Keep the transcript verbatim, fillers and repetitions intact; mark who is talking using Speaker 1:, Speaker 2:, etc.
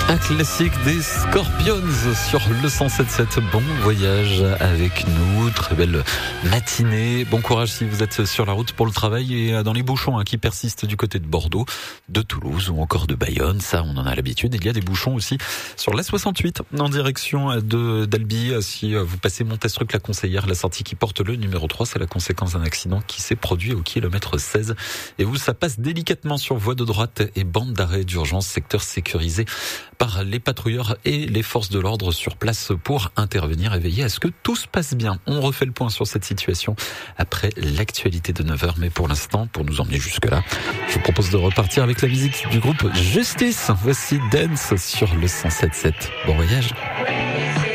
Speaker 1: Un classique des Scorpions sur le cent sept sept. Bon voyage avec nous, très belle matinée. Bon courage si vous êtes sur la route pour le travail et dans les bouchons hein, qui persistent du côté de Bordeaux, de Toulouse ou encore de Bayonne. Ça, on en a l'habitude. Il y a des bouchons aussi sur l'A soixante-huit en direction de d'Albi. Si vous passez Montestruc la Conseillère, la sortie qui porte le numéro trois, c'est la conséquence d'un accident qui s'est produit au kilomètre seize. Et vous, ça passe délicatement sur voie de droite et bande d'arrêt d'urgence, secteur sécurisé par les patrouilleurs et les forces de l'ordre sur place pour intervenir et veiller à ce que tout se passe bien. On refait le point sur cette situation après l'actualité de neuf heures. Mais pour l'instant, pour nous emmener jusque-là, je vous propose de repartir avec la musique du groupe Justice. Voici Dance sur le cent sept sept. Bon voyage.